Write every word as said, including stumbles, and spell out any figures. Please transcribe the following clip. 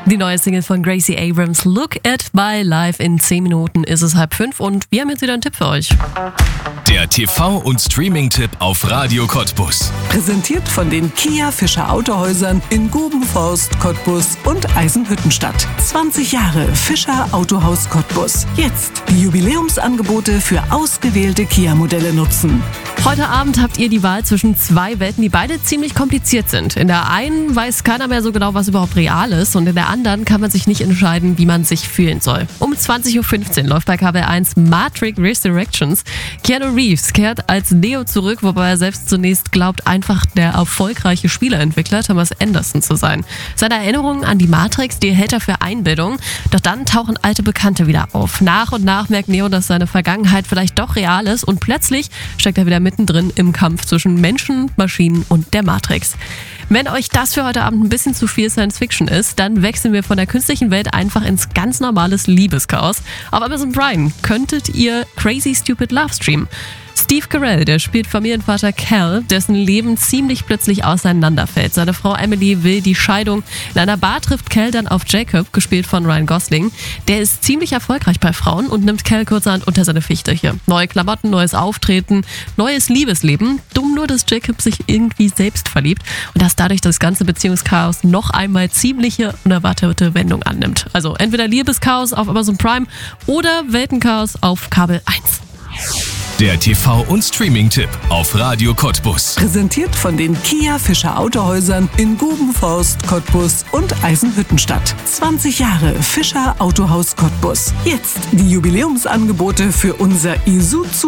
Die neue Single von Gracie Abrams, Look at My Life. In zehn Minuten ist es halb fünf und wir haben jetzt wieder einen Tipp für euch. Der T V- und Streaming-Tipp auf Radio Cottbus. Präsentiert von den Kia Fischer Autohäusern in Gubenforst, Cottbus und Eisenhüttenstadt. zwanzig Jahre Fischer Autohaus Cottbus. Jetzt die Jubiläumsangebote für ausgewählte Kia-Modelle nutzen. Heute Abend habt ihr die Wahl zwischen zwei Welten, die beide ziemlich kompliziert sind. In der einen weiß keiner mehr so genau, was überhaupt real ist, und in der anderen kann man sich nicht entscheiden, wie man sich fühlen soll. Um zwanzig Uhr fünfzehn läuft bei K B eins Matrix Resurrections. Keanu Reeves kehrt als Neo zurück, wobei er selbst zunächst glaubt, einfach der erfolgreiche Spieleentwickler Thomas Anderson zu sein. Seine Erinnerungen an die Matrix, die hält er für Einbildung, doch dann tauchen alte Bekannte wieder auf. Nach und nach merkt Neo, dass seine Vergangenheit vielleicht doch real ist, und plötzlich steckt er wieder mittendrin im Kampf zwischen Menschen, Maschinen und der Matrix. Wenn euch das für heute Abend ein bisschen zu viel Science-Fiction ist, dann wechseln wir von der künstlichen Welt einfach ins ganz normales Liebeschaos. Auf Amazon Prime könntet ihr Crazy Stupid Love streamen. Steve Carell, der spielt Familienvater Cal, dessen Leben ziemlich plötzlich auseinanderfällt. Seine Frau Emily will die Scheidung. In einer Bar trifft Cal dann auf Jacob, gespielt von Ryan Gosling. Der ist ziemlich erfolgreich bei Frauen und nimmt Cal kurzerhand unter seine Fichte hier. Neue Klamotten, neues Auftreten, neues Liebesleben. Dumm nur, dass Jacob sich irgendwie selbst verliebt und dass dadurch das ganze Beziehungschaos noch einmal ziemliche unerwartete Wendung annimmt. Also entweder Liebeschaos auf Amazon Prime oder Weltenchaos auf Kabel eins. Der T V- und Streaming-Tipp auf Radio Cottbus. Präsentiert von den Kia Fischer Autohäusern in Gubenforst, Cottbus und Eisenhüttenstadt. zwanzig Jahre Fischer Autohaus Cottbus. Jetzt die Jubiläumsangebote für unser Isuzu